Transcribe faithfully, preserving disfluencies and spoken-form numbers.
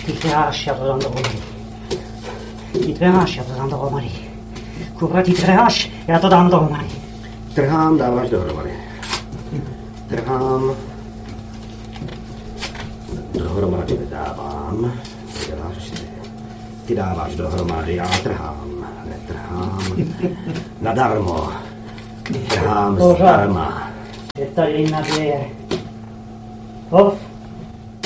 Ty trháš, já to dám dohromady. Ty trháš, já to dám dohromady. Kurva, ty trháš, já to dám dohromady. Trhám, dáváš dohromady. Trhám. Dohromady dávám. Ty dáváš ty. Ty dáváš dohromady, já trhám. Netrhám. Nadarmo. Trhám zdarma. Je tady naděje. Hov.